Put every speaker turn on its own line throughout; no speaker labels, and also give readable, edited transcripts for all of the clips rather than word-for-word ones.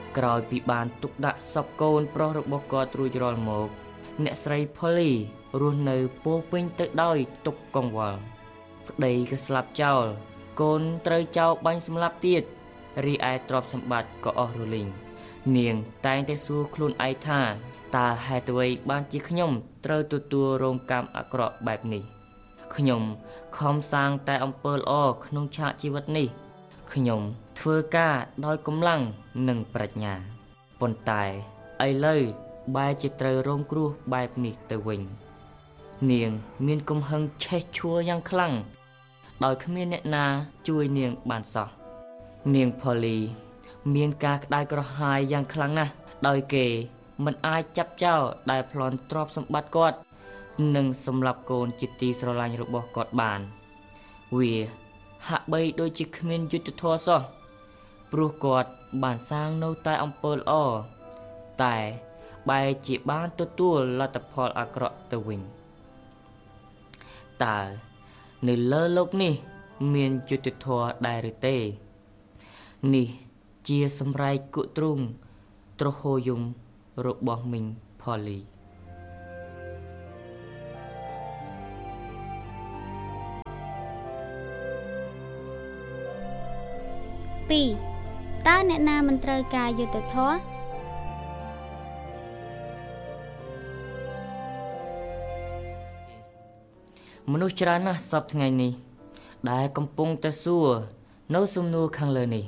ក្រោយពីបានទុកដាក់សពកូនប្រុសរបស់គាត់រួចរាល់មកអ្នកស្រី Polly រស់នៅពោពេញទៅដោយទុក្ខកង្វល់ប្តីក៏ស្លាប់ចោលកូនត្រូវចោលបាញ់សម្លាប់ទៀតរីឯទ្រព្យសម្បត្តិក៏អស់រលីងនាងតែងតែសួរខ្លួនឯងថាតើហេតុអ្វីបានជាខ្ញុំត្រូវទទួលរងកម្មអាក្រក់បែបនេះខ្ញុំខំសាងតែអំពើល្អក្នុងឆាកជីវិតនេះខ្ញុំធ្វើការដោយកម្លាំងនិងប្រាជ្ញាប៉ុន្តែឥឡូវបែរជាត្រូវរងគ្រោះបែបនេះទៅវិញនាងមានកំហឹងឆេះឆួលយ៉ាងខ្លាំងដោយគ្មានអ្នកណាជួយនាងបានសោះនាង Polly មានការក្តៅក្រហាយយ៉ាងខ្លាំងណាស់ដោយគេមិនអាចចាប់ចោលដែលប្លន់ទ្រព្យសម្បត្តិគាត់និងសម្លាប់កូនជាទីស្រឡាញ់របស់គាត់បានវាហាក់បីដូចជាគ្មានយុត្តិធម៌សោះព្រោះគាត់បានសាងនៅតែអំពើល្អតែបែរជាបានទទួលលទ្ធផលអាក្រក់ទៅវិញតើនៅលើโลกនេះមានយុត្តិធម៌ដែរឬទេនេះជាសម្រែកគក់ទ្រូងទ្រហោយំរបស់មីង Polly
2. តើអ្នកណាមិនត្រូវការយុត្តិធម៌
មនុស្សច្រើនណាស់សពថ្ងៃនេះដែលកំពុងតែសួរនៅសំណួរខាងលើនេះ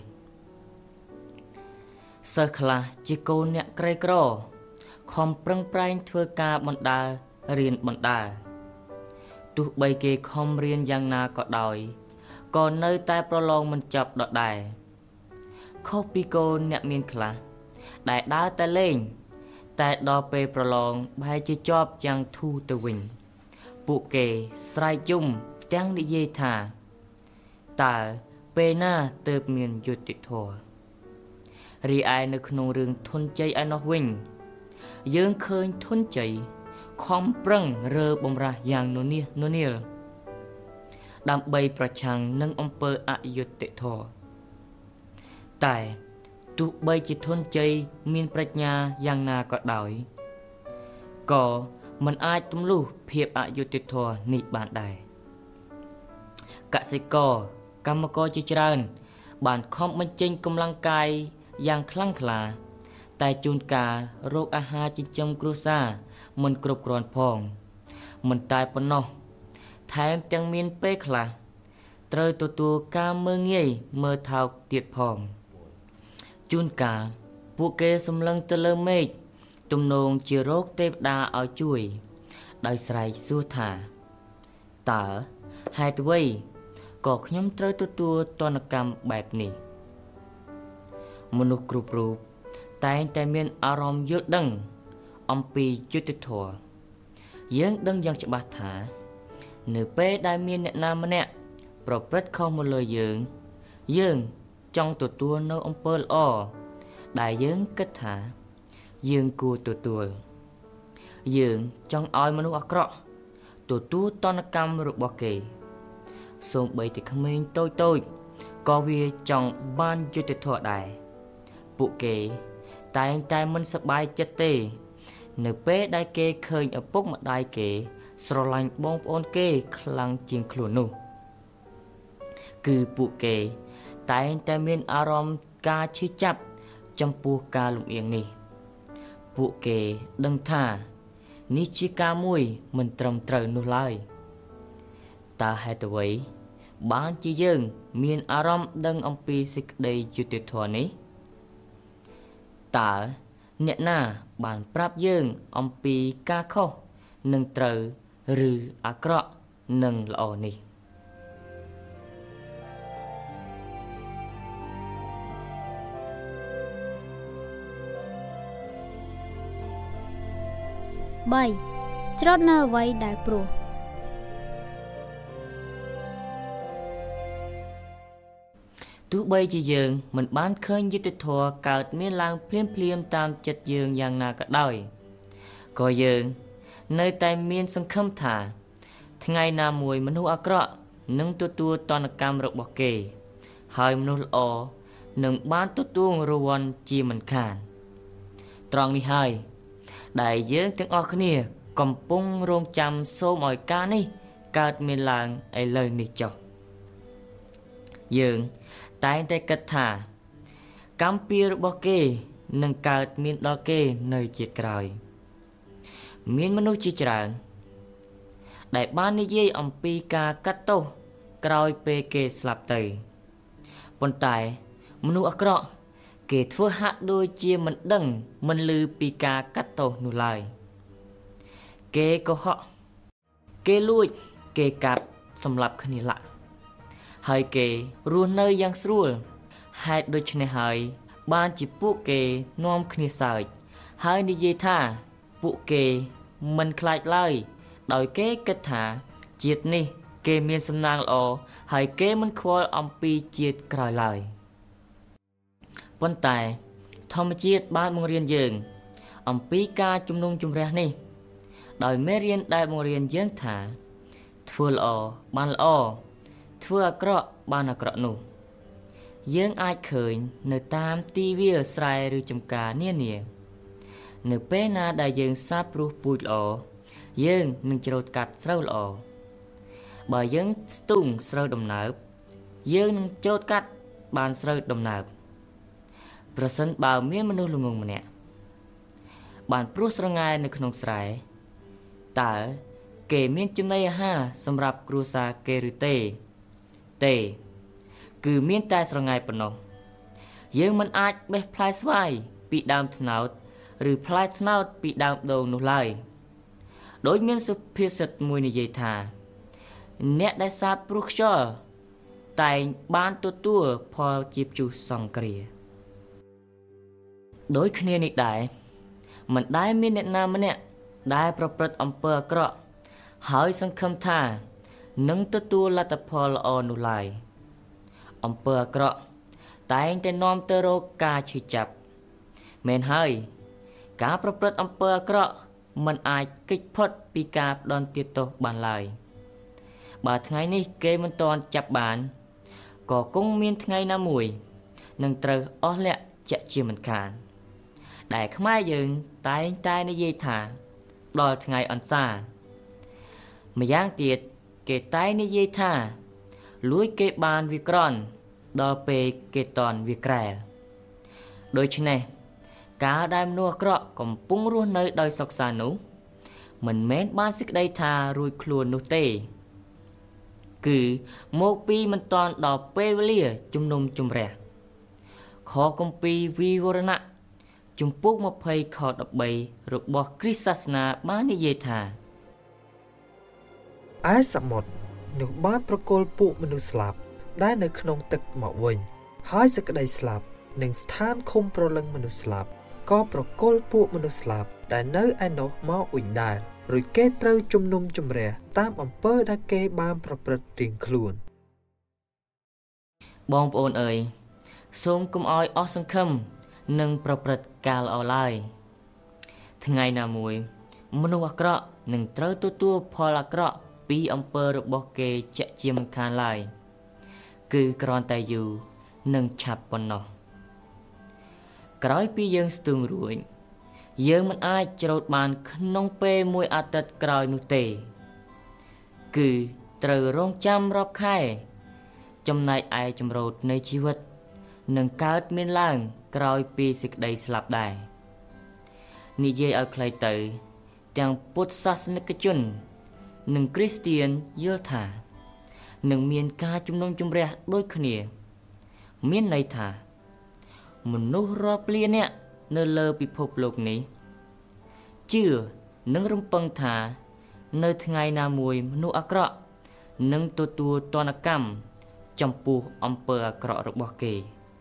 សិស្សខ្លះជាកូនអ្នកក្រីក្រខំប្រឹងប្រែងធ្វើការបណ្ដើររៀនបណ្ដើរទោះបីគេខំរៀនយ៉ាងណាក៏ដោយក៏នៅតែប្រឡងមិនចប់ដដែលខុសពីកូនអ្នកមានខ្លះដែលដើរតែលេងតែដល់ពេលប្រឡងបែរជាជាប់យ៉ាងធូរទៅវិញពួកគេស្រែកយំទាំងនិយាយថាតើពេលណាទើបមានយុត្តិធម៌រីឯនៅក្នុងរឿងធនជ័យឯណោះវិញយើងឃើញធនជ័យខំប្រឹងរើបំរាស់យ៉ាងននាលដើម្បីប្រឆាំងនឹងអំពើអយុត្តិធម៌តែទោះបីជាធនជ័យមានប្រាជ្ញាយ៉ាងណាក៏ដោយក៏មិនអាចទម្លុះភាពអយុត្តិធម៌នេះបានដែរកសិករកម្មករជាច្រើនបានខំបញ្ចេញកម្លាំងកាយយ៉ាងខ្លាំងក្លាតែជួនកាលរោគអាហារចិញ្ចឹមគ្រួសារមិនគ្រប់គ្រាន់ផងមិនតែប៉ុណ្ណោះថែមទាំងមានពេលខ្លះត្រូវទទួលការមើលងាយមើលថោកទៀតផងជួនកាលពួកគេសម្លឹងទៅលើមេឃទំនងជារោគទេវតាឲ្យជួយដោយស្រែកសួរថាតើហេតុអ្វីក៏ខ្ញុំត្រូវទទួលទណ្ឌកម្មបែបនេះមនុស្សគ្រប់រូបតែងតែមានអារម្មណ៍យល់ដឹងអំពីយុត្តិធម៌យើងដឹងយ៉ាងច្បាស់ថានៅពេលដែលមានអ្នកណាម្នាក់ប្រព្រឹត្តខុសមកលើយើងចង់ទទួលនៅអំពើល្អដែលយើងគិតថាយើងគួរទទួលយើងចង់ឲ្យមនុស្សអាក្រក់ទទួលទណ្ឌកម្មរបស់គេសូម្បីតែក្មេងតូចក៏វាចង់បានយុត្តិធម៌ដែរពួកគេតែងតែមិនសប្បាយចិត្តទេនៅពេលដែលគេឃើញឪពុកម្ដាយគេស្រឡាញ់បងប្អូនគេខ្លាំងជាងខ្លួននោះគឺពួកគេតែងតែមានអារម្មណ៍ការឈឺចាប់ចំពោះការលំអៀងនេះពួកគេដឹងថានេះជាការមួយមិនត្រឹមត្រូវនោះឡើយតើហេតុអ្វីបានជាយើងមានអារម្មណ៍ដឹងអំពីសេចក្តីយុត្តិធម៌នេះតើអ្នកណាបានប្រាប់យើងអំពីការខុសនិងត្រូវឬអាក្រក់និងល្អនេះ
3. ច្រូតនៅអ្វីដែលព្រោះ
ទោះបីជាយើងមិនបានឃើញយុត្តិធម៌កើតមានឡើងភ្លាមតាមចិត្តយើងយ៉ាងណាក៏ដោយក៏យើងនៅតែមានសង្ឃឹមថាថ្ងៃណាមួយមនុស្សអាក្រក់នឹងទទួលទណ្ឌកម្មរបស់គេហើយមនុស្សល្អនឹងបានទទួលរង្វាន់ជាមិនខានត្រង់នេះហើយដែលយើងទាំងអស់គ្នាកំពុងរងចាំសូមឲ្យការនេះកើតមានឡើងឥឡូវនេះចុះយើងតែងតែគិតថាកម្មពៀររបស់គេនឹងកើតមានដល់គេនៅជាតិក្រោយមានមនុស្សជាច្រើនដែលបាននិយាយអំពីការកាត់ទោសក្រោយពេលគេស្លាប់ទៅប៉ុន្តែមនុស្សអាក្រក់គេធ្វើហាក់ដូចជាមិនដឹងមិនឮពីការកាត់ទោសនោះឡើយគេកុហកគេលួចគេកាប់សម្លាប់គ្នាឡាក់ហើយគេរស់នៅយ៉ាងស្រួលហេតុដូច្នេះហើយបានជាពួកគេនាំគ្នាសើចហើយនិយាយថាពួកគេមិនខ្លាចឡើយដោយគេគិតថាជាតិនេះគេមានសំណាងល្អហើយគេមិនខ្វល់អំពីជាតិក្រោយឡើយប៉ុន្តែធម្មជាតិបានបង្រៀនយើងអំពីការជំនុំជម្រះនេះដោយមេរៀនដែលបង្រៀនយើងថាធ្វើល្អបានល្អធ្វើអាក្រក់បានអាក្រក់នោះយើងអាចឃើញនៅតាមទីវាលស្រែឬចម្ការនានានៅពេលណាដែលយើងសាបព្រោះពូជល្អយើងនឹងច្រូតកាត់ស្រូវល្អបើយើងស្ទូងស្រូវដំណើបយើងនឹងច្រូតកាត់បានស្រូវដំណើបប្រសិនបើមានមនុស្សល្ងងម្នាក់បានព្រោះស្រងាយនៅក្នុងស្រែតើគេមានចំណីអាហារសម្រាប់គ្រួសារគេឬទេគឺមានតែស្រងាយប៉ុណ្ណោះយើងមិនអាចបេះផ្លែស្វាយពីដើមត្នោតឬផ្លែត្នោតពីដើមដូងនោះឡើយដោយមានសុភាសិតមួយនិយាយថាអ្នកដែលសាបព្រោះខ្យល់តែងបានទទួលផលជាព្យុះសង្គ្រាដោយគ្នានេះដែរមិនដែលមានអ្នកណាម្នាក់ដែលប្រព្រឹត្តអំពើអាក្រក់ហើយសង្ឃឹមថានឹងទទួលលទ្ធផលល្អនោះឡើយអំពើអាក្រក់តែងតែនាំទៅរកការឈឺចាប់មែនហើយការប្រព្រឹត្តអំពើអាក្រក់មិនអាចគេចផុតពីការផ្ដន់ទាទោសបានឡើយបើថ្ងៃនេះគេមិនទាន់ចាប់បានក៏គង់មានថ្ងៃណាមួយនឹងត្រូវអស់លក្ខជាក់ជាមិនខានដែលខ្មែរយើងតែងតែនិយាយថាដល់ថ្ងៃអន្សាម្យ៉ាងទៀតគេតែងនិយាយថាលួចគេបានវាក្រន់ដល់ពេលគេតន់វាក្រែលដូច្នេះការដែលមនុស្សអាក្រក់កំពុងរស់នៅដោយសុខសាន្តនោះមិនមែនបានសេចក្តីថារួចខ្លួននោះទេគឺមកពីមិនតន់ដល់ពេលវេលាជំនុំជម្រះខគម្ពីរវិវរណៈជំពូក20ខ13របស់គ្រិស្តសាសនាបាននិយាយថា
ឯសមុទ្រនោះបានប្រគល់ពួកមនុស្សស្លាប់ដែលនៅក្នុងទឹកមកវិញហើយសេចក្តីស្លាប់និងស្ថានឃុំប្រលឹងមនុស្សស្លាប់ក៏ប្រគល់ពួកមនុស្សស្លាប់ដែលនៅឯនោះមកវិញដែររួចគេត្រូវជំនុំជម្រះតាមអំពើដែលគេបានប្រព្រឹត្តរៀងខ្លួន
បងប្អូនអើយសូមកុំឲ្យអស់សង្ឃឹមនឹងប្រព្រឹត្តការល្អឡើយថ្ងៃណាមួយមនុស្សអាក្រក់នឹងត្រូវទទួលផលអាក្រក់ពីអំពើរបស់គេជាក់ជាមិនខានឡើយគឺគ្រាន់តែយូរនិងឆាប់ប៉ុណ្ណោះក្រោយពីយើងស្ទូងរួចយើងមិនអាចច្រូតបានក្នុងពេលមួយអាទិត្យក្រោយនោះទេគឺត្រូវរងចាំរាប់ខែចំណែកឯចម្រោតនៃជីវិតនឹងកើតមានឡើងក្រោយពីសេចក្តីស្លាប់ដែរនិយាយឲ្យខ្លីទៅទាំងពុទ្ធសាសនិកជននិងគ្រីស្ទានយល់ថានឹងមានការជំនុំជម្រះដូចគ្នាមានន័យថាមនុស្សរាប់លាននាក់នៅលើពិភពលោកនេះជឿនិងរំពឹងថានៅថ្ងៃណាមួយមនុស្សអាក្រក់នឹងទទួលទណ្ឌកម្មចំពោះអំពើអាក្រក់របស់គេ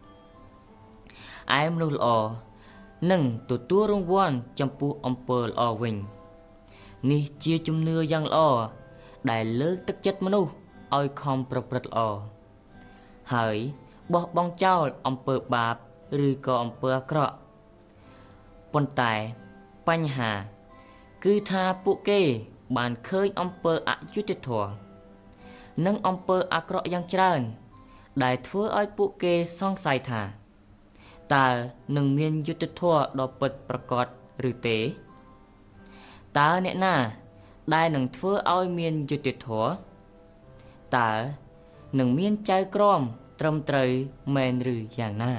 ឯមនុស្សល្អនឹងទទួលរង្វាន់ចំពោះអំពើល្អវិញនេះជាជំនឿយ៉ាងល្អដែលលើកទឹកចិត្តមនុស្សឲ្យខំប្រព្រឹត្តល្អហើយបោះបង់ចោលអំពើបាបឬក៏អំពើអាក្រក់ប៉ុន្តែបញ្ហាគឺថាពួកគេបានឃើញអំពើអយុត្តិធម៌និងអំពើអាក្រក់យ៉ាងច្រើនដែលធ្វើឲ្យពួកគេសង្ស័យថាតើនឹងមានយុត្តិធម៌ដ៏ពិតប្រាកដឬទេតើអ្នកណាដែលនឹងធ្វើឲ្យមានយុត្តិធម៌តើនឹងមានចៅក្រមត្រឹមត្រូវមែនឬយ៉ាងណា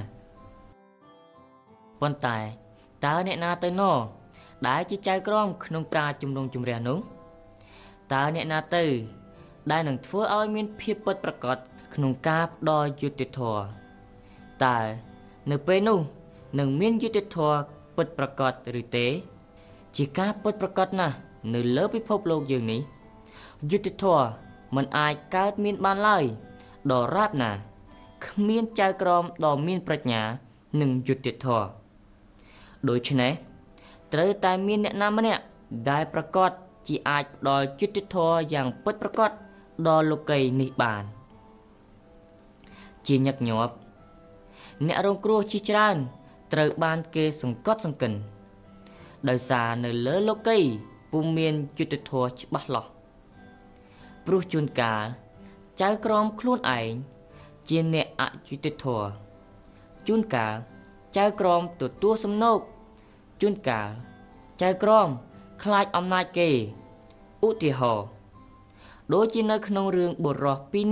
ប៉ុន្តែតើអ្នកណាទៅណដែលជាចៅក្រមក្នុងការជំនុំជម្រះនោះតើអ្នកណាទៅដែលនឹងធ្វើឲ្យមានភាពពិតប្រាកដក្នុងការផ្ដល់យុត្តិធម៌តើនៅពេលនោះនឹងមានយុត្តិធម៌ពិតប្រាកដឬទេជាការពិតប្រាកដណាស់នៅលើពិភពលោកយើងនេះយុត្តិធម៌មិនអាចកើតមានបានឡើយដរាបណាគ្មានចៅក្រមដ៏មានប្រាជ្ញានិងយុត្តិធម៌ដូច្នេះត្រូវតែមានអ្នកណាម្នាក់ដែលប្រកាសជាអាចផ្ដល់យុត្តិធម៌យ៉ាងពិតប្រាកដដល់លោកីយ៍នេះបានជាញឹកញាប់អ្នករងគ្រោះជាច្រើនត្រូវបានគេសង្កត់សង្កិនដោយសារនៅលើលោកីយ៍ពុំមានយុត្តិធម៌ច្បាស់លាស់ព្រោះជួនកាលចៅក្រមខ្លួនឯងជាអ្នកអយុត្តិធម៌ជួនកាលចៅក្រមទទួលសំណូកជួនកាលចៅក្រមខ្លាចអំណាចគេឧទាហរណ៍ដូចជានៅក្នុងរឿងបុរសពីរ